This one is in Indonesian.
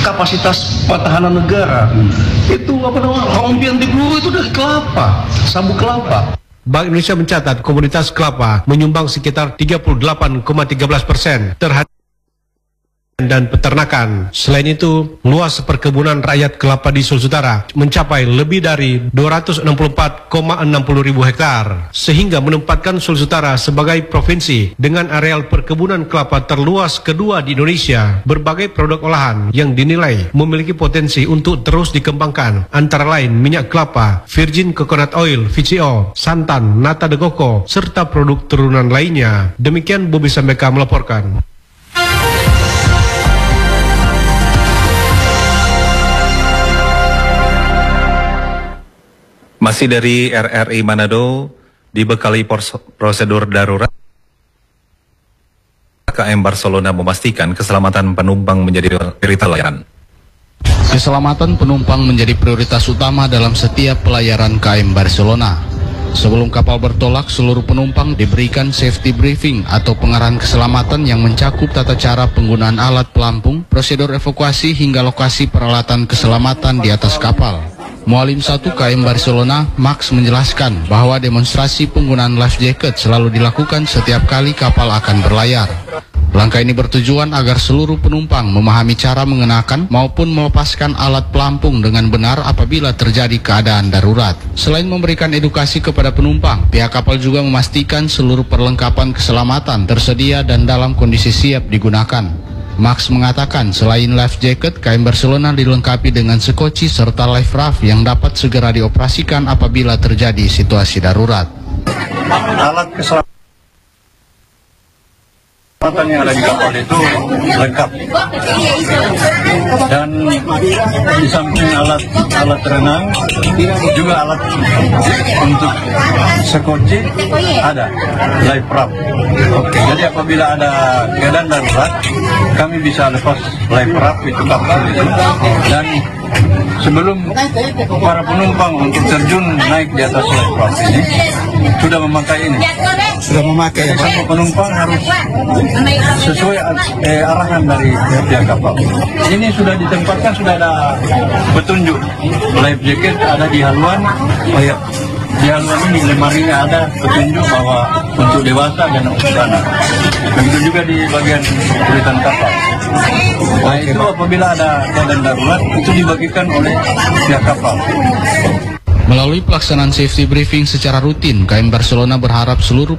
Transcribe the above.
kapasitas pertahanan negara. Itu apa namanya, rompi anti peluru itu dari kelapa, sabuk kelapa. Bank Indonesia mencatat komoditas kelapa menyumbang sekitar 38,13% terhadap dan peternakan. Selain itu, luas perkebunan rakyat kelapa di Sulawesi Utara mencapai lebih dari 264,60 ribu hektar, sehingga menempatkan Sulawesi Utara sebagai provinsi dengan areal perkebunan kelapa terluas kedua di Indonesia. Berbagai produk olahan yang dinilai memiliki potensi untuk terus dikembangkan, antara lain minyak kelapa, virgin coconut oil, VCO, santan, nata de coco, serta produk turunan lainnya. Demikian Bobi Sambeka melaporkan. Masih dari RRI Manado, dibekali prosedur darurat, KM Barcelona memastikan keselamatan penumpang menjadi prioritas layanan. Keselamatan penumpang menjadi prioritas utama dalam setiap pelayaran KM Barcelona. Sebelum kapal bertolak, seluruh penumpang diberikan safety briefing atau pengarahan keselamatan yang mencakup tata cara penggunaan alat pelampung, prosedur evakuasi hingga lokasi peralatan keselamatan di atas kapal. Mualim 1 KM Barcelona, Max, menjelaskan bahwa demonstrasi penggunaan life jacket selalu dilakukan setiap kali kapal akan berlayar. Langkah ini bertujuan agar seluruh penumpang memahami cara mengenakan maupun melepaskan alat pelampung dengan benar apabila terjadi keadaan darurat. Selain memberikan edukasi kepada penumpang, pihak kapal juga memastikan seluruh perlengkapan keselamatan tersedia dan dalam kondisi siap digunakan. Max mengatakan selain life jacket, KM Barcelona dilengkapi dengan sekoci serta life raft yang dapat segera dioperasikan apabila terjadi situasi darurat. Alat keselamatan yang ada di kapal itu lengkap, dan di samping alat renang juga alat untuk sekoci ada, life raft. Jadi apabila ada keadaan darurat, kami bisa lepas life raft itu kapal itu, dan sebelum para penumpang untuk terjun naik di atas life raft ini sudah memakai ini. Jadi semua penumpang harus sesuai arahan dari pihak kapal. Ini sudah ditempatkan, sudah ada petunjuk life jacket ada di haluan. Di haluan ini lemarinya ada petunjuk bahwa untuk dewasa dan untuk anak. Begitu juga di bagian tulisan kapal. Nah itu apabila ada keadaan darurat itu dibagikan oleh pihak kapal. Melalui pelaksanaan safety briefing secara rutin, KM Barcelona berharap seluruh